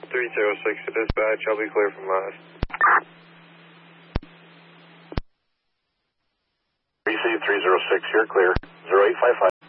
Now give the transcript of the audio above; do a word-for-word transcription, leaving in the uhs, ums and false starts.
three zero six to dispatch. I'll be clear from last. Receive three zero six, you're clear. zero eight five five.